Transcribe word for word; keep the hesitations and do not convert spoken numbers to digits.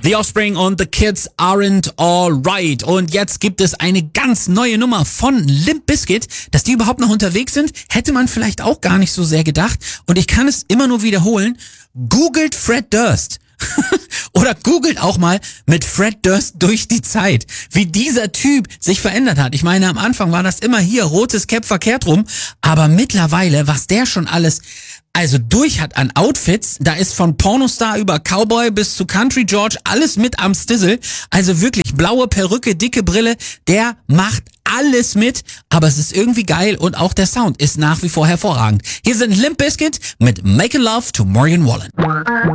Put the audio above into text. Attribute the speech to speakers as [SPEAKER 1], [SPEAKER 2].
[SPEAKER 1] The Offspring und The Kids Aren't Alright. Und jetzt gibt es eine ganz neue Nummer von Limp Bizkit. Dass die überhaupt noch unterwegs sind, hätte man vielleicht auch gar nicht so sehr gedacht. Und ich kann es immer nur wiederholen. Googelt Fred Durst. Oder googelt auch mal mit Fred Durst durch die Zeit, wie dieser Typ sich verändert hat. Ich meine, am Anfang war das immer hier, rotes Cap verkehrt rum, aber mittlerweile, was der schon alles also durch hat an Outfits, da ist von Pornostar über Cowboy bis zu Country George alles mit am Stizzle. Also wirklich blaue Perücke, dicke Brille, der macht alles mit, aber es ist irgendwie geil und auch der Sound ist nach wie vor hervorragend. Hier sind Limp Bizkit mit Making Love to Morgan Wallen.